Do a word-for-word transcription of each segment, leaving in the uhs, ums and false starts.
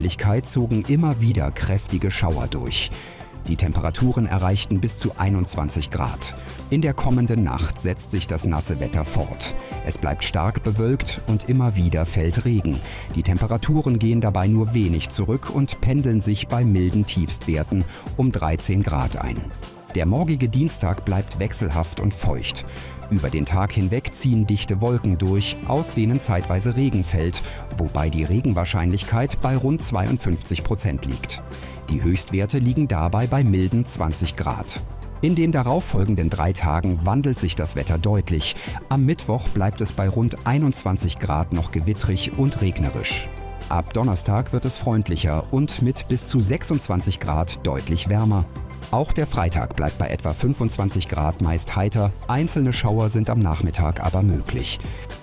zogen immer wieder kräftige Schauer durch. Die Temperaturen erreichten bis zu einundzwanzig Grad. In der kommenden Nacht setzt sich das nasse Wetter fort. Es bleibt stark bewölkt und immer wieder fällt Regen. Die Temperaturen gehen dabei nur wenig zurück und pendeln sich bei milden Tiefstwerten um dreizehn Grad ein. Der morgige Dienstag bleibt wechselhaft und feucht. Über den Tag hinweg ziehen dichte Wolken durch, aus denen zeitweise Regen fällt, wobei die Regenwahrscheinlichkeit bei rund zweiundfünfzig Prozent liegt. Die Höchstwerte liegen dabei bei milden zwanzig Grad. In den darauffolgenden drei Tagen wandelt sich das Wetter deutlich. Am Mittwoch bleibt es bei rund einundzwanzig Grad noch gewittrig und regnerisch. Ab Donnerstag wird es freundlicher und mit bis zu sechsundzwanzig Grad deutlich wärmer. Auch der Freitag bleibt bei etwa fünfundzwanzig Grad meist heiter, einzelne Schauer sind am Nachmittag aber möglich.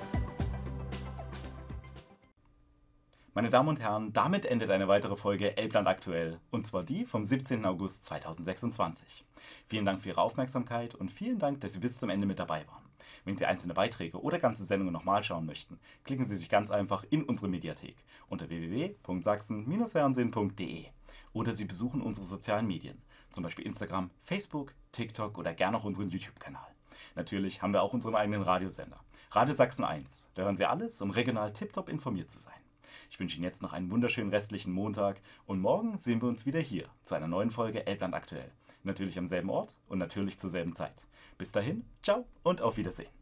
Meine Damen und Herren, damit endet eine weitere Folge Elbland aktuell, und zwar die vom siebzehnten August zweitausendsechsundzwanzig. Vielen Dank für Ihre Aufmerksamkeit und vielen Dank, dass Sie bis zum Ende mit dabei waren. Wenn Sie einzelne Beiträge oder ganze Sendungen nochmal schauen möchten, klicken Sie sich ganz einfach in unsere Mediathek unter w w w punkt sachsen fernsehen punkt d e oder Sie besuchen unsere sozialen Medien, zum Beispiel Instagram, Facebook, TikTok oder gerne auch unseren YouTube-Kanal. Natürlich haben wir auch unseren eigenen Radiosender, Radio Sachsen eins. Da hören Sie alles, um regional tiptop informiert zu sein. Ich wünsche Ihnen jetzt noch einen wunderschönen restlichen Montag und morgen sehen wir uns wieder hier zu einer neuen Folge Elbland aktuell. Natürlich am selben Ort und natürlich zur selben Zeit. Bis dahin, ciao und auf Wiedersehen.